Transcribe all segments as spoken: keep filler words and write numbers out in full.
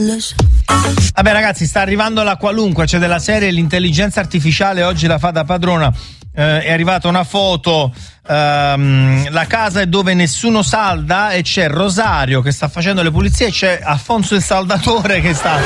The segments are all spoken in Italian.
Vabbè ragazzi, sta arrivando la qualunque, c'è della serie l'intelligenza artificiale oggi la fa da padrona. Eh, è arrivata una foto, ehm, la casa è dove nessuno salda e c'è Rosario che sta facendo le pulizie e c'è Alfonso il saldatore che sta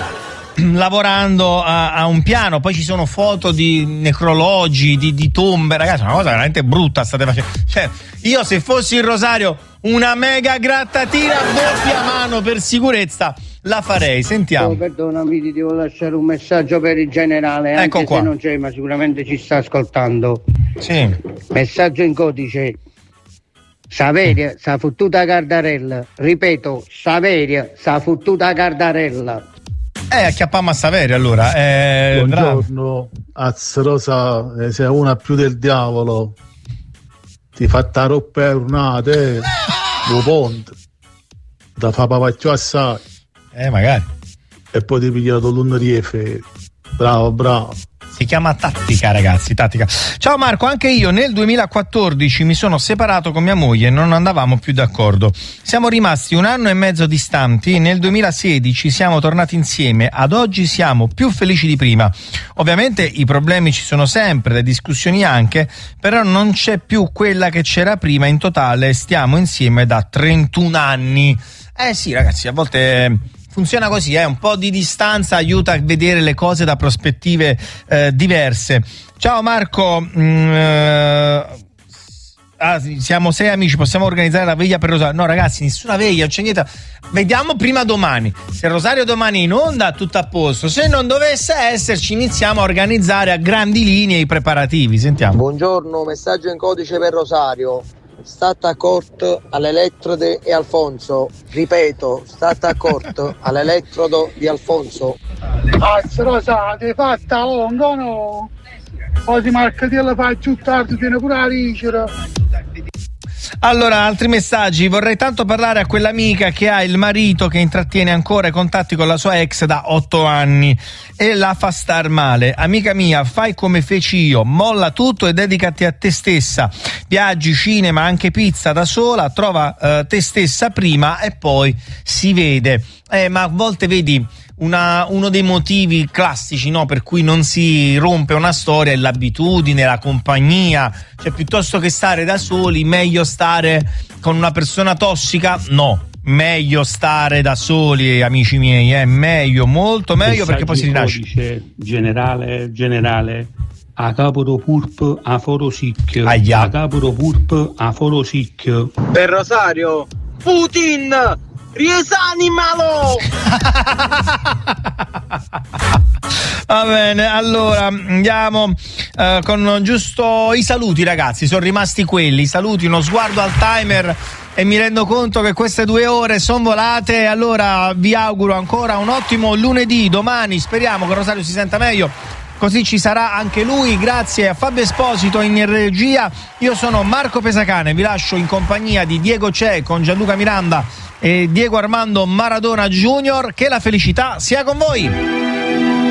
lavorando a, a un piano. Poi ci sono foto di necrologi, di, di tombe, ragazzi, una cosa veramente brutta state facendo. Cioè, io se fossi il Rosario una mega grattatina a doppia mano per sicurezza la farei. Sentiamo. Oh, perdonami, ti devo lasciare un messaggio per il generale, anche ecco qua. Se non c'è, ma sicuramente ci sta ascoltando. Sì. Messaggio in codice: Saveria, sa fottuta Cardarella. Ripeto, Saveria, sa fottuta Cardarella. Eh, acchiappammo a Saveria allora. Eh, Buongiorno, Azzerosa, eh, sei una più del diavolo. Ti fa taroppe ornate, lo ponte. Da fa papacchio assai. Eh, magari. E poi ti pigliato l'unriefe. Bravo, bravo. Si chiama tattica, ragazzi, tattica. Ciao Marco, anche io nel duemilaquattordici mi sono separato con mia moglie e non andavamo più d'accordo. Siamo rimasti un anno e mezzo distanti, nel duemilasedici siamo tornati insieme, ad oggi siamo più felici di prima. Ovviamente i problemi ci sono sempre, le discussioni anche, però non c'è più quella che c'era prima. In totale stiamo insieme da trentuno anni. Eh sì ragazzi, a volte funziona così, eh? Un po' di distanza aiuta a vedere le cose da prospettive eh, diverse. Ciao Marco, mm, eh, ah, siamo sei amici, possiamo organizzare la veglia per Rosario? No ragazzi, nessuna veglia, non c'è niente. Vediamo prima domani. Se Rosario domani è in onda, tutto a posto. Se non dovesse esserci, iniziamo a organizzare a grandi linee i preparativi. Sentiamo. Buongiorno, messaggio in codice per Rosario. State accorto all'elettrode e Alfonso. Ripeto, state accorto all'elettrodo di Alfonso. Azz Rosa, ti fatta longa no? Oggi marcatella fa più tardi, tiene pure la ricera. Allora, altri messaggi. Vorrei tanto parlare a quell'amica che ha il marito che intrattiene ancora i contatti con la sua ex da otto anni e la fa star male. Amica mia, fai come feci io, molla tutto e dedicati a te stessa. Viaggi, cinema, anche pizza da sola, trova eh, te stessa prima e poi si vede. Eh, ma a volte vedi Una, uno dei motivi classici, no, per cui non si rompe una storia è l'abitudine, la compagnia. Cioè, piuttosto che stare da soli, meglio stare con una persona tossica? No, meglio stare da soli, amici miei, è eh? meglio, molto meglio, perché poi si rinasce. Generale, generale, a caporo purp a foro sicchio. Aia. A caporo purp a foro sicchio. Per Rosario, Putin! Riesanimalo! Va bene, allora andiamo uh, con giusto i saluti, ragazzi. Sono rimasti quelli, i saluti, uno sguardo al timer e mi rendo conto che queste due ore sono volate. Allora vi auguro ancora un ottimo lunedì. Domani speriamo che Rosario si senta meglio, così ci sarà anche lui. Grazie a Fabio Esposito in regia. Io sono Marco Pesacane, vi lascio in compagnia di Diego C'è con Gianluca Miranda e Diego Armando Maradona Junior. Che la felicità sia con voi.